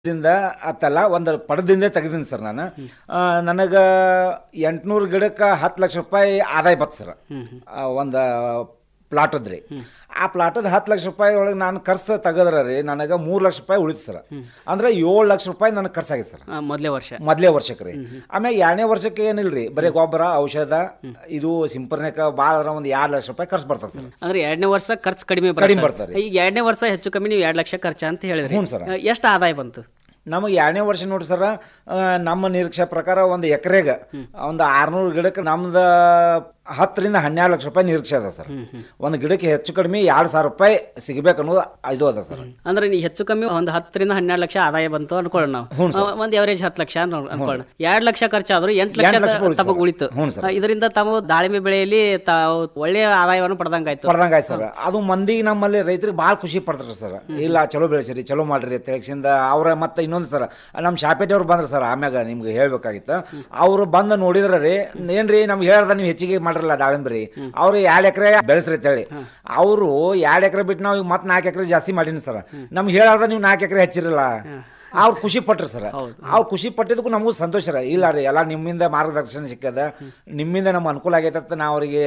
ದಿಂದ ಅತ್ತಲ್ಲ ಒಂದು ಪಡೆದಿಂದ ತೆಗೆದೀನಿ ಸರ್ ನಾನು. ನನಗೆ 800 ಗಿಡಕ್ಕೆ 10 ಲಕ್ಷ ರೂಪಾಯಿ ಆದಾಯ ಬತ್ತು ಸರ್. ಒಂದು ಪ್ಲಾಟದ್ ರೀ. ಆ ಪ್ಲಾಟದ 10 ಲಕ್ಷ ರೂಪಾಯಿ ಒಳಗೆ ನಾನು ಖರ್ಚು ತೆಗೆದ್ರೆ ರೀ ನನಗೆ 3 ಲಕ್ಷ ರೂಪಾಯಿ ಉಳಿತು ಸರ್. ಅಂದ್ರೆ 7 ಲಕ್ಷ ರೂಪಾಯಿ ನನಗೆ ಖರ್ಚಾಗಿದೆ ಸರ್ ಮೊದಲೇ ವರ್ಷಕ್ಕೆ ರೀ. ಆಮೇಲೆ 2ನೇ ವರ್ಷಕ್ಕೆ ಏನಿಲ್ಲ ರೀ, ಬರೀ ಗೊಬ್ಬರ ಔಷಧ ಇದು ಸಿಂಪರಣೆಗೆ ಭಾಳ ಒಂದು 2 ಲಕ್ಷ ರೂಪಾಯಿ ಖರ್ಚು ಬರ್ತದೆ ಸರ್. ಅಂದ್ರೆ 2ನೇ ವರ್ಷ ಖರ್ಚು ಕಡಿಮೆ ಬರ್ತದೆ. ಈಗ 2ನೇ ವರ್ಷ ಹೆಚ್ಚು ಕಮ್ಮಿ ನೀವು 2 ಲಕ್ಷ ಖರ್ಚು ಅಂತ ಹೇಳಿದ್ರಿ. ಹ್ಞೂ ಸರ್. ಎಷ್ಟು ಆದಾಯ ಬಂತು ನಮಗೆ 2ನೇ ವರ್ಷ ನೋಡಿ ಸರ್, ನಮ್ಮ ನಿರೀಕ್ಷೆ ಪ್ರಕಾರ ಒಂದು ಎಕರೆಗೆ ಒಂದು 600 ಗಿಡಕ್ಕೆ ನಮ್ದು 10 ರಿಂದ 12 ಲಕ್ಷ ರೂಪಾಯಿ ನಿರೀಕ್ಷೆ ಅದ ಸರ್. ಒಂದು ಗಿಡಕ್ಕೆ ಹೆಚ್ಚು ಕಡಿಮೆ 2,000 ರೂಪಾಯಿ ಸಿಗಬೇಕು ಅನ್ನೋದು ಇದು ಅದ ಸರ್. ಅಂದ್ರೆ ನೀವು ಹೆಚ್ಚು ಕಮ್ಮಿ ಒಂದು 10 ರಿಂದ 12 ಲಕ್ಷ ಆದಾಯ ಬಂತು ಅನ್ಕೊಳ್ಳೋಣ ನಾವು. ಒಂದು ಎವರೇಜ್ 10 ಲಕ್ಷ ಅನ್ಕೊಳ್ಳೋಣ. 2 ಲಕ್ಷ ಖರ್ಚಾದ್ರು 8 ಲಕ್ಷ ತಮಗೆ ಉಳಿತು. ಇದರಿಂದ ತಾವು ದಾಳಿಂಬೆ ಬೆಳೆಯಲ್ಲಿ ತಾವು ಒಳ್ಳೆಯ ಆದಾಯವನ್ನು ಪಡೆದಂಗಾಯ್ತು ಸರ್. ಅದು ಮಂದಿಗೆ ನಮ್ಮಲ್ಲಿ ರೈತರಿಗೆ ಭಾಳ ಖುಷಿ ಪಡ್ತಾರೆ ಸರ್. ಇಲ್ಲ ಚಲೋ ಬೆಳೆಸಿರಿ, ಚಲೋ ಮಾಡ್ರಿ ಅಂತ ಹೇಳಿಸಿಂದ ಅವ್ರ ಮತ್ತೆ ಇನ್ನೊಂದು ಸರ್, ನಮ್ಮ ಶಾಪೇಟಿ ಅವ್ರು ಬಂದ್ರೆ ಸರ್, ಆಮ್ಯಾಗ ನಿಮ್ಗೆ ಹೇಳ್ಬೇಕಾಗಿತ್ತು. ಅವ್ರು ಬಂದು ನೋಡಿದ್ರೆ ರೀ, ಏನ್ರಿ ನಮ್ಗೆ ಹೇಳ್ದ ನೀವು ಹೆಚ್ಚಿಗೆ ಮಾಡ್ರಲ್ಲ ದಾಳಿಂಬ್ರಿ, ಅವ್ರು 2 ಎಕರೆ ಬೆಳೆಸ್ರಿ ಅಂತ ಹೇಳಿ ಅವರು 2 ಎಕರೆ ಬಿಟ್ಟು ನಾವು ಮತ್ತೆ 4 ಎಕರೆ ಜಾಸ್ತಿ ಮಾಡೀನಿ ಸರ್. ನಮ್ಗೆ ಹೇಳ್ದ ನೀವು 4 ಎಕರೆ ಹೆಚ್ಚಿರಲ್ಲ, ಅವ್ರು ಖುಷಿ ಪಟ್ರಿ ಸರ್. ಅವ್ರು ಖುಷಿ ಪಟ್ಟಿದ್ದಕ್ಕೂ ನಮಗೂ ಸಂತೋಷ ರೀ. ಇಲ್ಲ ರೀ, ಎಲ್ಲ ನಿಮ್ಮಿಂದ ಮಾರ್ಗದರ್ಶನ ಸಿಕ್ಕದ, ನಿಮ್ಮಿಂದ ನಮ್ಗೆ ಅನುಕೂಲ ಆಗೈತೆ ಅಂತ ನಾವು ಅವರಿಗೆ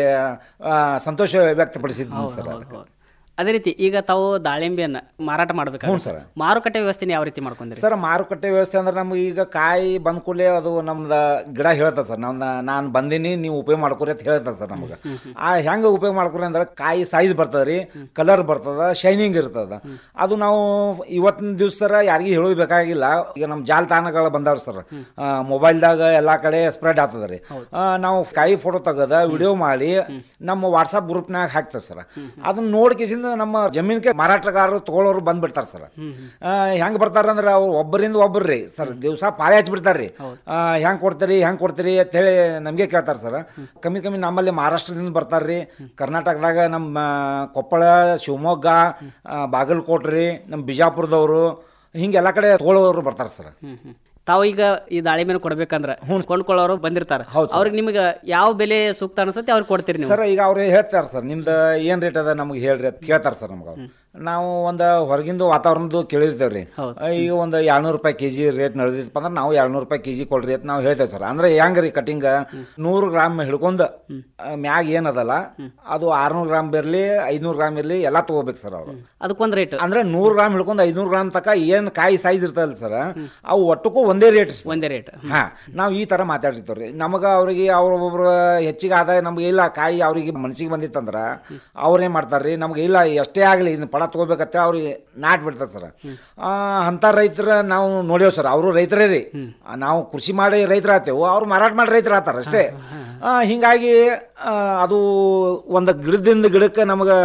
ಸಂತೋಷ ವ್ಯಕ್ತಪಡಿಸಿದ್ವಿ ಸರ್. ಅದೇ ರೀತಿ ಈಗ ತಾವು ದಾಳಿಂಬೆಯನ್ನ ಮಾರಾಟ ಮಾಡ್ಬೇಕು. ಹ್ಞೂ ಸರ್. ಮಾರುಕಟ್ಟೆ ವ್ಯವಸ್ಥೆ ಯಾವ ರೀತಿ ಮಾಡ್ಕೊಂಡ್ರಿ ಸರ್? ಮಾರುಕಟ್ಟೆ ವ್ಯವಸ್ಥೆ ಅಂದ್ರೆ ನಮ್ಗೆ ಈಗ ಕಾಯಿ ಬಂದ ಕೂಡಲೇ ಅದು ನಮ್ದು ಗಿಡ ಹೇಳ್ತದೆ ಸರ್, ನಾನು ಬಂದೀನಿ ನೀವು ಉಪಯೋಗ ಮಾಡ್ಕೊರಿ ಅಂತ ಹೇಳ್ತದೆ ಸರ್ ನಮಗೆ. ಹೆಂಗೆ ಉಪಯೋಗ ಮಾಡ್ಕೊರಿ ಅಂದ್ರೆ ಕಾಯಿ ಸೈಜ್ ಬರ್ತದೆ ರೀ, ಕಲರ್ ಬರ್ತದೆ, ಶೈನಿಂಗ್ ಇರ್ತದೆ. ಅದು ನಾವು ಇವತ್ತಿನ ದಿವ್ಸ ಸರ ಯಾರಿಗೂ ಹೇಳೋದು ಬೇಕಾಗಿಲ್ಲ. ಈಗ ನಮ್ಮ ಜಾಲತಾಣಗಳು ಬಂದವ್ರು ಸರ್, ಮೊಬೈಲ್ದಾಗ ಎಲ್ಲ ಕಡೆ ಸ್ಪ್ರೆಡ್ ಆಗ್ತದೆ ರೀ. ನಾವು ಕಾಯಿ ಫೋಟೋ ತೆಗೆದ ವಿಡಿಯೋ ಮಾಡಿ ನಮ್ಮ ವಾಟ್ಸಪ್ ಗ್ರೂಪ್ನಾಗ ಹಾಕ್ತೇವೆ ಸರ್. ಅದನ್ನ ನೋಡ್ಕಿಸಿಂದ ನಮ್ಮ ಜಮೀನಿಗೆ ಮಾರಾಟಗಾರರು ತಗೊಳ್ಳೋರು ಬಂದ್ಬಿಡ್ತಾರೆ ಸರ್. ಹೆಂಗೆ ಬರ್ತಾರ ಅಂದ್ರೆ ಅವ್ರು ಒಬ್ಬರಿಂದ ಒಬ್ಬರು ರೀ ಸರ್, ದಿವಸ ಪಾಳೆ ಹಚ್ಬಿಡ್ತಾರ್ರಿ. ಹೆಂಗೆ ಕೊಡ್ತೀರಿ ಅಂತ ಹೇಳಿ ನಮಗೆ ಕೇಳ್ತಾರೆ ಸರ್. ಕಮ್ಮಿ ನಮ್ಮಲ್ಲಿ ಮಹಾರಾಷ್ಟ್ರದಿಂದ ಬರ್ತಾರ್ರಿ, ಕರ್ನಾಟಕದಾಗ ನಮ್ಮ ಕೊಪ್ಪಳ, ಶಿವಮೊಗ್ಗ, ಬಾಗಲಕೋಟ್ರಿ, ನಮ್ಮ ಬಿಜಾಪುರದವರು, ಹಿಂಗೆ ಎಲ್ಲ ಕಡೆ ತಗೊಳ್ಳೋರು ಬರ್ತಾರೆ ಸರ್. ತಾವು ಈಗ ಈ ದಾಳಿಂಬೆನ ಕೊಡ್ಬೇಕಂದ್ರೆ ಕೊಂಡ್ಕೊಳ್ಳೋರು ಬಂದಿರ್ತಾರೆ, ಅವ್ರಿಗೆ ನಿಮ್ಗೆ ಯಾವ ಬೆಲೆ ಸೂಕ್ತ ಅನ್ಸುತ್ತೆ ಅವ್ರಿಗೆ ಕೊಡ್ತೀರಿ ಸರ್? ಈಗ ಅವ್ರು ಹೇಳ್ತಾರೆ ಸರ್, ನಿಮ್ದು ಏನು ರೇಟ್ ಅದ ನಮ್ಗೆ ಹೇಳ್ರಿ ಅಂತ ಕೇಳ್ತಾರೆ ಸರ್ ನಮ್ಗೆ. ನಾವು ಒಂದು ಹೊರಗಿಂದು ವಾತಾವರಣದ್ದು ಕೇಳಿರ್ತೇವೆ ರೀ. ಈಗ ಒಂದು 200 ರೂಪಾಯಿ ಕೆಜಿ ರೇಟ್ ನಡೆದಿತ್ತಪ್ಪ ಅಂದ್ರೆ ನಾವು 200 ರೂಪಾಯಿ ಕೆಜಿ ಕೊಡ್ರಿ ಅಂತ ನಾವು ಹೇಳ್ತೇವೆ ಸರ್. ಅಂದ್ರೆ ಹೆಂಗೆ ರೀ ಕಟಿಂಗ್ 100 ಗ್ರಾಮ್ ಹಿಡ್ಕೊಂಡು ಮ್ಯಾಗ ಏನದಲ್ಲ ಅದು 600 ಗ್ರಾಮ್ ಇರಲಿ 500 ಗ್ರಾಮ್ ಇರಲಿ ಎಲ್ಲ ತಗೋಬೇಕು ಸರ್ ಅವರು. ಅದಕ್ಕೊಂದು ರೇಟ್ ಅಂದ್ರೆ 100 ಗ್ರಾಮ್ ಹಿಡ್ಕೊಂಡು 500 ಗ್ರಾಮ್ ತಕ ಏನು ಕಾಯಿ ಸೈಜ್ ಇರ್ತದಲ್ಲ ಸರ್, ಅವು ಒಟ್ಟಕ್ಕೂ ಒಂದೇ ರೇಟ್. ಹಾಂ, ನಾವು ಈ ಥರ ಮಾತಾಡಿರ್ತೇವೆ ರೀ. ನಮಗೆ ಅವ್ರಿಗೆ ಅವ್ರೊಬ್ಬರು ಹೆಚ್ಚಿಗೆ ಆದಾಯ ನಮ್ಗೆ ಇಲ್ಲ, ಕಾಯಿ ಅವ್ರಿಗೆ ಮನಸ್ಸಿಗೆ ಬಂದಿತ್ತಂದ್ರೆ ಅವ್ರೇನು ಮಾಡ್ತಾರೆ ರೀ, ನಮ್ಗೆ ಇಲ್ಲ ಎಷ್ಟೇ ಆಗಲಿ ಇದನ್ನ ಪಡ ತಗೋಬೇಕಂತ ಅವ್ರಿಗೆ ನಾಟ್ ಬಿಡ್ತಾರೆ ಸರ್. ಅಂಥ ರೈತರ ನಾವು ನೋಡ್ಯೇವು ಸರ್. ಅವರು ರೈತರೇ ರೀ, ನಾವು ಕೃಷಿ ಮಾಡಿ ರೈತರ ಆತೇವು, ಅವ್ರು ಮಾರಾಟ ಮಾಡಿ ರೈತರ ಆತಾರೆ ಅಷ್ಟೇ. ಹೀಗಾಗಿ ಅದು ಒಂದು ಗಿಡದಿಂದ ಗಿಡಕ್ಕೆ ನಮಗೆ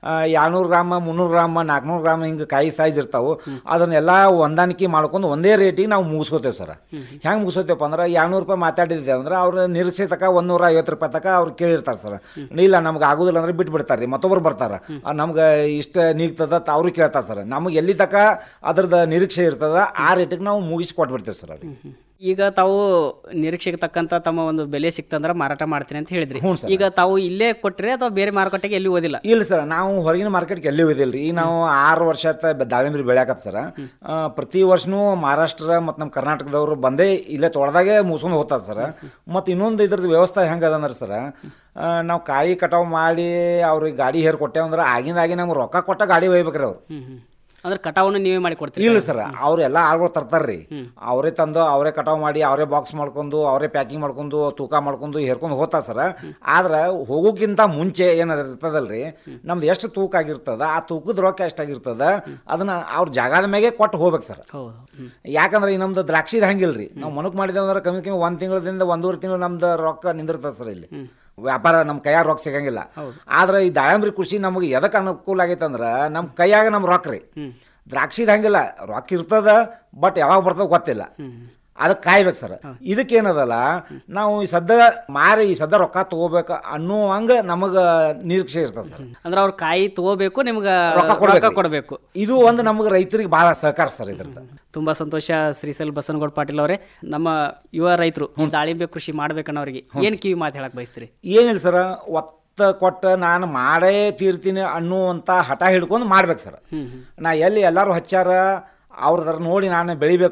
200 ಗ್ರಾಮ್ 300 ಗ್ರಾಮ್ 400 ಗ್ರಾಮ್ ಹಿಂಗೆ ಕಾಯಿ ಸೈಜ್ ಇರ್ತಾವೆ. ಅದನ್ನೆಲ್ಲ ಹೊಂದಾಣಿಕೆ ಮಾಡ್ಕೊಂಡು ಒಂದೇ ರೇಟಿಗೆ ನಾವು ಮುಗಿಸ್ಕೋತೇವೆ ಸರ್. ಹೆಂಗೆ ಮುಗಿಸೋತೇವಪ್ಪ ಅಂದ್ರೆ 200 ರೂಪಾಯಿ ಮಾತಾಡಿದ್ದೆ ಅಂದ್ರೆ ಅವ್ರ ನಿರೀಕ್ಷೆ ತಕ 150 ರೂಪಾಯಿ ತಕ ಅವ್ರು ಕೇಳಿರ್ತಾರೆ ಸರ್. ಇಲ್ಲ ನಮ್ಗೆ ಆಗೋದಿಲ್ಲ ಅಂದ್ರೆ ಬಿಟ್ಬಿಡ್ತಾರೆ ರೀ, ಮತ್ತೊಬ್ರು ಬರ್ತಾರೆ, ನಮ್ಗೆ ಇಷ್ಟ ನೀಗ್ತದ ಅವ್ರು ಕೇಳ್ತಾರೆ ಸರ್. ನಮಗೆ ಎಲ್ಲಿ ತಕ ಅದ್ರದ್ದು ನಿರೀಕ್ಷೆ ಇರ್ತದ ಆ ರೇಟಿಗೆ ನಾವು ಮುಗಿಸಿ ಕೊಟ್ಬಿಡ್ತೇವೆ ಸರ್ ಅವ್ರಿಗೆ. ಈಗ ತಾವು ನಿರೀಕ್ಷೆಗೆ ತಕ್ಕಂತ ತಮ್ಮ ಒಂದು ಬೆಲೆ ಸಿಕ್ತಂದ್ರೆ ಮಾರಾಟ ಮಾಡ್ತೀನಿ ಅಂತ ಹೇಳಿದ್ರಿ. ಈಗ ತಾವು ಇಲ್ಲೇ ಕೊಟ್ರಿ ಅಥವಾ ಬೇರೆ ಮಾರುಕಟ್ಟೆಗೆ ಎಲ್ಲಿ ಓದಿಲ್ಲ? ಇಲ್ಲ ಸರ್, ನಾವು ಹೊರಗಿನ ಮಾರ್ಕೆಟ್ಗೆ ಎಲ್ಲಿ ಓದಿಲ್ಲ ರೀ. ಈಗ ನಾವು 6 ವರ್ಷ ದಾಳಿಂಬೆ ಬೆಳೆಯಕತ್ತ ಸರ್. ಪ್ರತಿ ವರ್ಷನೂ ಮಹಾರಾಷ್ಟ್ರ ಮತ್ತು ನಮ್ಮ ಕರ್ನಾಟಕದವರು ಬಂದೇ ಇಲ್ಲೇ ತೊಳೆದಾಗೆ ಮುಗಿಸ್ಕೊಂಡು ಹೋಗ್ತಾರೆ ಸರ್. ಮತ್ತು ಇನ್ನೊಂದು ಇದ್ರದ್ದು ವ್ಯವಸ್ಥೆ ಹೆಂಗೆ ಅದಂದ್ರೆ ಸರ್, ನಾವು ಕಾಯಿ ಕಟಾವು ಮಾಡಿ ಅವ್ರಿಗೆ ಗಾಡಿ ಹೇರ್ ಕೊಟ್ಟೇವೆ ಅಂದ್ರೆ ಆಗಿಂದಾಗಿ ನಮ್ಗೆ ರೊಕ್ಕ ಕೊಟ್ಟ ಗಾಡಿ ಒಯ್ಬೇಕ್ರಿ ಅವ್ರು. ಅಂದ್ರೆ ಕಟಾವನ್ನು ನೀವೇ ಮಾಡಿ ಕೊಡ್ತೀರಿ? ಇಲ್ಲ ಸರ್, ಅವರೆಲ್ಲ ಆಳ್ಗಳು ತರ್ತಾರ್ರಿ, ಅವರೇ ತಂದು ಅವರೇ ಕಟಾವು ಮಾಡಿ ಅವರೇ ಬಾಕ್ಸ್ ಮಾಡ್ಕೊಂಡು ಅವರೇ ಪ್ಯಾಕಿಂಗ್ ಮಾಡ್ಕೊಂಡು ತೂಕ ಮಾಡ್ಕೊಂಡು ಹೇರ್ಕೊಂಡು ಹೋಗ್ತಾರೆ ಸರ್. ಆದ್ರೆ ಹೋಗೋಕ್ಕಿಂತ ಮುಂಚೆ ಏನಿರ್ತದಲ್ರಿ, ನಮ್ದು ಎಷ್ಟು ತೂಕ ಆಗಿರ್ತದ ಆ ತೂಕದ ರೊಕ್ಕ ಎಷ್ಟಾಗಿರ್ತದ ಅದನ್ನ ಅವ್ರ ಜಾಗದ ಮ್ಯಾಗೆ ಕೊಟ್ಟು ಹೋಗ್ಬೇಕು ಸರ್. ಯಾಕಂದ್ರೆ ಈ ನಮ್ದು ದ್ರಾಕ್ಷಿದ ಹಂಗಿಲ್ರಿ, ನಾವು ಮನಕ್ ಮಾಡಿದೇವೆ ಅಂದ್ರೆ ಕಮ್ಮಿ 1 ತಿಂಗಳಿಂದ 1.5 ತಿಂಗಳು ನಮ್ದು ರೊಕ್ಕ ನಿಂದಿರ್ತದೆ ಸರ್. ಇಲ್ಲಿ ವ್ಯಾಪಾರ ನಮ್ಮ ಕೈಯಾಗ ರೊಕ್ಕ ಸಿಗಂಗಿಲ್ಲ. ಆದ್ರೆ ಈ ದಾಳಿಂಬೆ ಕೃಷಿ ನಮಗೆ ಎದಕ್ಕೆ ಅನುಕೂಲ ಆಗೈತೆ ಅಂದ್ರೆ ನಮ್ಮ ಕೈಯಾಗ ನಮ್ಮ ರೊಕ್ಕ ರೀ. ದ್ರಾಕ್ಷಿದ ಹಂಗಿಲ್ಲ, ರೊಕ್ಕ ಇರ್ತದ ಬಟ್ ಯಾವಾಗ ಬರ್ತದ ಗೊತ್ತಿಲ್ಲ, ಅದಕ್ಕೆ ಕಾಯ್ಬೇಕು ಸರ್. ಇದಕ್ಕೇನದಲ್ಲ ನಾವು ಈ ಸದ್ದ ರೊಕ್ಕ ತಗೋಬೇಕು ಅನ್ನೋ ಹಂಗೆ ನಮಗೆ ನಿರೀಕ್ಷೆ ಇರ್ತದೆ ಸರ್. ಅಂದ್ರೆ ಅವ್ರ ಕಾಯಿ ತಗೋಬೇಕು, ನಿಮ್ಗೆ ರೊಕ್ಕ ಕೊಡಬೇಕು. ಇದು ಒಂದು ನಮಗೆ ರೈತರಿಗೆ ಬಹಳ ಸಹಕಾರ ಸರ್ ಇದ್ರದ್ದು. ತುಂಬಾ ಸಂತೋಷ ಶ್ರೀಸೆಲ್ ಬಸನಗೌಡ ಪಾಟೀಲ್ ಅವರೇ. ನಮ್ಮ ಯುವ ರೈತರು ದಾಳಿಂಬೆ ಕೃಷಿ ಮಾಡ್ಬೇಕನ್ನೋರಿಗೆ ಏನು ಕಿವಿ ಮಾತು ಹೇಳಕ್ ಬಯಸ್ತೀರಿ? ಏನಿಲ್ಲ ಸರ್, ಕೊಟ್ಟು ನಾನು ಮಾಡೇ ತೀರ್ತೀನಿ ಅನ್ನುವಂಥ ಹಠ ಹಿಡ್ಕೊಂಡು ಮಾಡ್ಬೇಕು ಸರ್. ನಾ ಎಲ್ಲಿ ಎಲ್ಲರೂ ಹಚ್ಚಾರ ಅವ್ರದ್ರ ನೋಡಿ ನಾನು ಬೆಳಿಬೇಕು